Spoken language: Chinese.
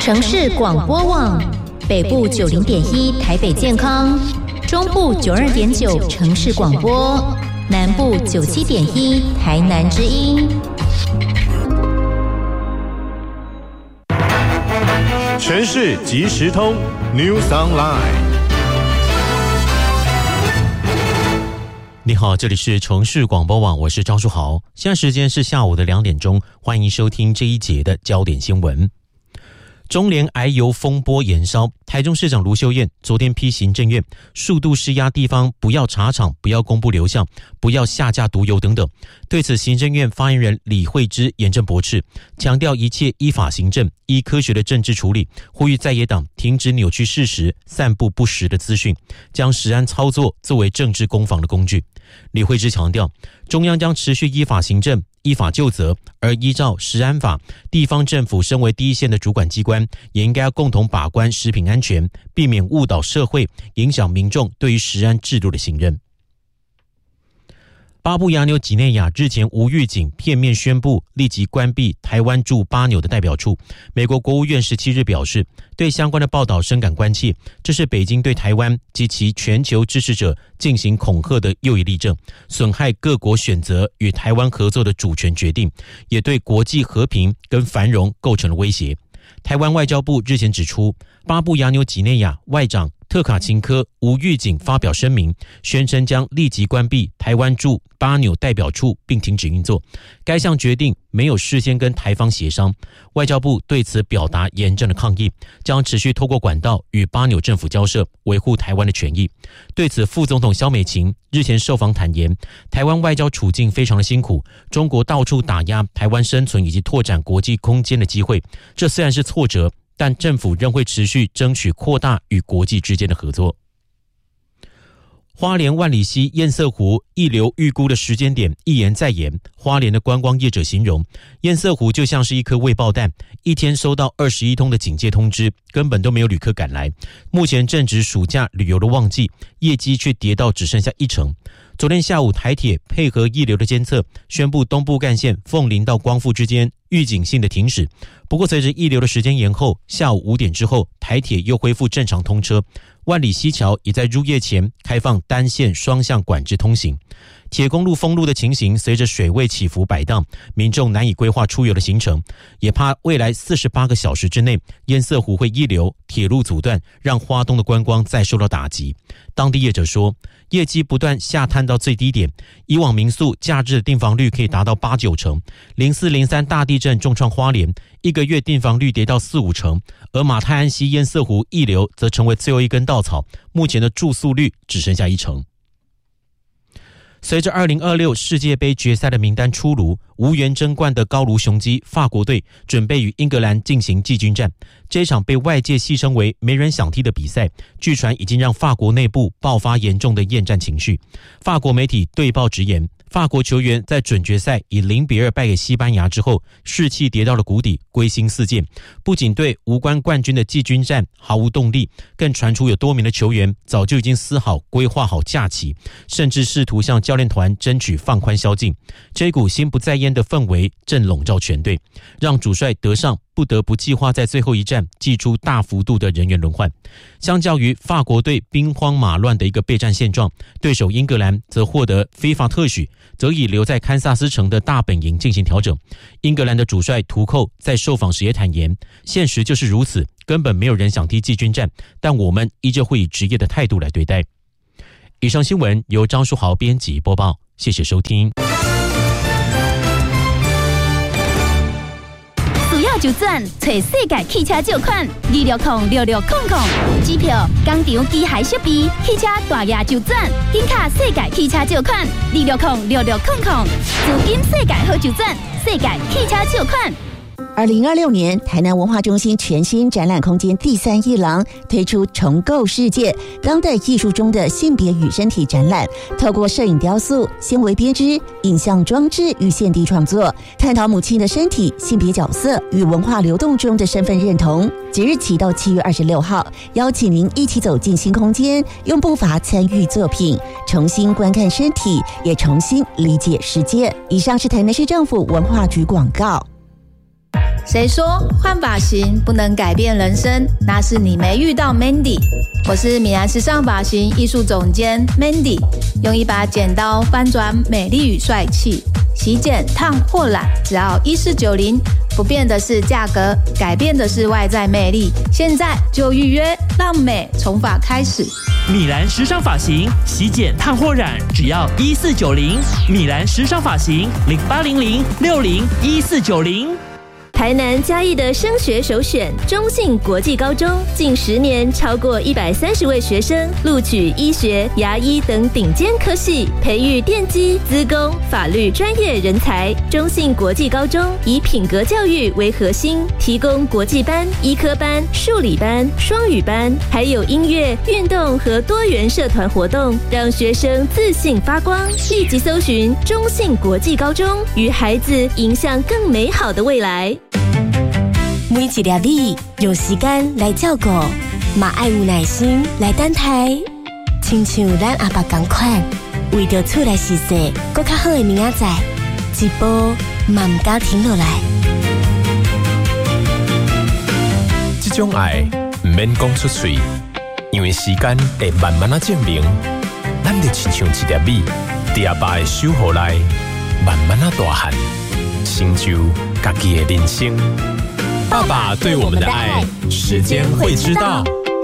城市广播网，北部90.1台北健康，中部92.9城市广播，南部97.1台南之音。 城市即时通 News Online。 你好，这里是城市广播网，我是张书豪。现在时间是下午的2点钟，欢迎收听这一节的焦点新闻。中联癌油风波延烧，台中市长卢秀燕昨天批行政院数度施压地方不要查厂、不要公布流向、不要下架毒油等等。对此，行政院发言人李惠芝严正驳斥，强调一切依法行政、依科学的政治处理，呼吁在野党停止扭曲事实、散布不实的资讯，将食安操作作为政治攻防的工具。李惠芝强调，中央将持续依法行政、依法就责，而依照食安法，地方政府身为第一线的主管机关，也应该要共同把关食品安全，避免误导社会，影响民众对于食安制度的信任。巴布亚纽几内亚日前无预警片面宣布立即关闭台湾驻巴纽的代表处。美国国务院17日表示，对相关的报道深感关切，这是北京对台湾及其全球支持者进行恐吓的又一例证，损害各国选择与台湾合作的主权决定，也对国际和平跟繁荣构成了威胁。台湾外交部日前指出，巴布亚纽几内亚外长特卡钦科无预警发表声明，宣称将立即关闭台湾驻巴纽代表处并停止运作。该项决定没有事先跟台方协商，外交部对此表达严正的抗议，将持续透过管道与巴纽政府交涉，维护台湾的权益。对此，副总统萧美琴日前受访坦言，台湾外交处境非常的辛苦，中国到处打压台湾生存以及拓展国际空间的机会，这虽然是挫折，但政府仍会持续争取扩大与国际之间的合作。花莲万里溪堰塞湖溢流预估的时间点一延再延，花莲的观光业者形容，堰塞湖就像是一颗未爆弹，一天收到21通的警戒通知，根本都没有旅客赶来。目前正值暑假旅游的旺季，业绩却跌到只剩下1成。昨天下午，台铁配合溢流的监测，宣布东部干线凤林到光复之间预警性的停驶。不过随着溢流的时间延后，下午5点之后，台铁又恢复正常通车。万里溪桥也在入夜前开放单线双向管制通行。铁公路封路的情形随着水位起伏摆荡，民众难以规划出游的行程，也怕未来48个小时之内堰塞湖会溢流，铁路阻断，让花东的观光再受到打击。当地业者说，业绩不断下探到最低点，以往民宿假日的订房率可以达到8-9成，04、03大地震重创花莲，一个月订房率跌到4-5成，而马太安溪堰塞湖溢流则成为最后一根稻草，目前的住宿率只剩下1成。随着2026世界杯决赛的名单出炉，无缘争冠的高卢雄鸡法国队准备与英格兰进行季军战。这一场被外界戏称为没人想踢的比赛，据传已经让法国内部爆发严重的厌战情绪。法国媒体对报直言，法国球员在准决赛以0-2败给西班牙之后，士气跌到了谷底，归心似箭。不仅对无关冠军的季军战毫无动力，更传出有多名的球员早就已经思好规划好假期，甚至试图向教练团争取放宽宵禁。这股心不在焉的氛围正笼罩全队，让主帅德尚不得不计划在最后一战祭出大幅度的人员轮换。相较于法国队兵荒马乱的一个备战现状，对手英格兰则获得FIFA特许，则以留在堪萨斯城的大本营进行调整。英格兰的主帅图寇在受访时也坦言，现实就是如此，根本没有人想踢季军战，但我们依旧会以职业的态度来对待。以上新闻由张书豪编辑播报，谢谢收听。 需要就转找世界汽车借款26066000，机票、工厂、机械设备、汽车大额就转，紧卡世界汽车借款26066000，资金世界好就转，世界汽车借款。 2026年台南文化中心全新展览空间第3一廊推出重构世界当代艺术中的性别与身体展览，透过摄影雕塑、纤维编织、影像装置与现地创作，探讨母亲的身体、性别角色与文化流动中的身份认同。即日起到7月26号，邀请您一起走进新空间，用步伐参与作品，重新观看身体，也重新理解世界。以上是台南市政府文化局广告。 谁说换发型不能改变人生？那是你没遇到 Mandy。我是米兰时尚发型艺术总监 Mandy， 用一把剪刀翻转美丽与帅气，洗剪烫或染只要1490，不变的是价格，改变的是外在魅力。现在就预约，让美从发开始。 米兰时尚发型洗剪烫或染只要1490，米兰时尚发型0800601490。 台南嘉义的升学首选中信国际高中，近10年超过130位学生录取医学、牙医等顶尖科系，培育电机、资工、法律专业人才。中信国际高中以品格教育为核心，提供国际班、医科班、数理班、双语班，还有音乐、运动和多元社团活动，让学生自信发光。立即搜寻中信国际高中，与孩子迎向更美好的未来。每一粒米用时间来照顾，嘛爱有耐心来等待，亲像咱阿爸同款，为着厝内事事更较好的明仔载，一步嘛唔敢停落来。 这种爱唔免讲出嘴，因为时间会慢慢啊证明，咱就亲像一粒米，伫阿爸的守护内，慢慢啊大汉，成就家己的人生。爸爸对我们的爱，时间会知道。